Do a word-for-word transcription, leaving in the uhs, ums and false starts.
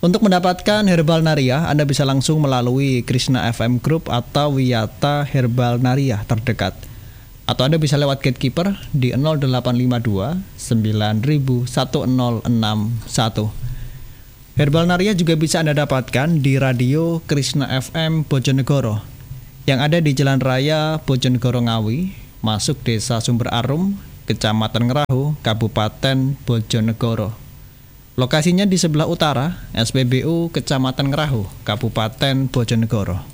Untuk mendapatkan Herbal Nariah, Anda bisa langsung melalui Krishna F M Group atau Wiyata Herbal Nariah terdekat. Atau Anda bisa lewat gatekeeper di nol delapan lima dua sembilan nol satu nol enam satu. Herbal Nariah juga bisa Anda dapatkan di Radio Krishna F M Bojonegoro yang ada di Jalan Raya Bojonegoro Ngawi, masuk Desa Sumber Arum, Kecamatan Ngerahu, Kabupaten Bojonegoro. Lokasinya di sebelah utara S P B U Kecamatan Ngerahu, Kabupaten Bojonegoro.